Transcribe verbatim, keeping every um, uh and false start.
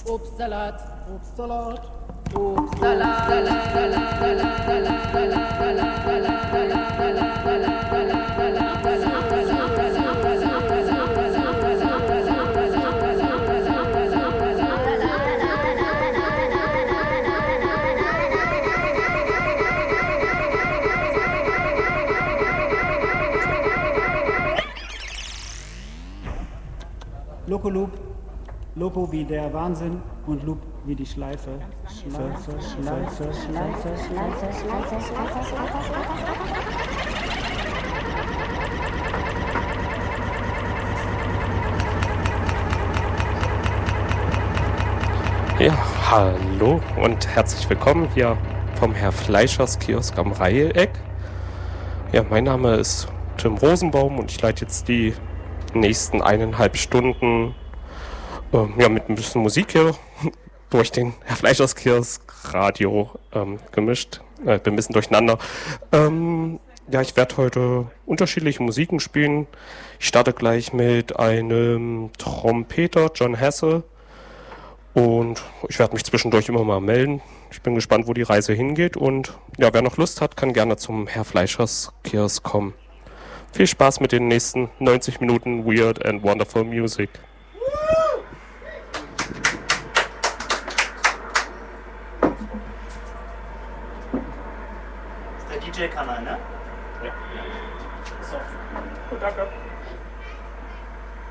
Obstsalat, Obstsalat, Obstsalat, Salat, Salat, Salat, Salat, Salat, Salat, Salat, Salat, Salat, Salat, Salat, Loco Loop, Loco wie der Wahnsinn und Loop wie die Schleife. Schleife, Schleife, Schleife, Schleife, Schleife, Schleife, Schleife. Ja, hallo und herzlich willkommen hier vom Herr Fleischers Kiosk am Reileck. Ja, mein Name ist Tim Rosenbaum und ich leite jetzt die nächsten eineinhalb Stunden ähm, ja, mit ein bisschen Musik hier durch den Herr Fleischers Kiosk Radio ähm, gemischt. Äh, bin ein bisschen durcheinander. Ähm, ja, ich werde heute unterschiedliche Musiken spielen. Ich starte gleich mit einem Trompeter, John Hassel. Und ich werde mich zwischendurch immer mal melden. Ich bin gespannt, wo die Reise hingeht. Und ja, wer noch Lust hat, kann gerne zum Herr Fleischers Kiosk kommen. Viel Spaß mit den nächsten neunzig Minuten Weird and Wonderful Music. Das ist der D J-Kanal, ne? Ja. So. Gut, danke.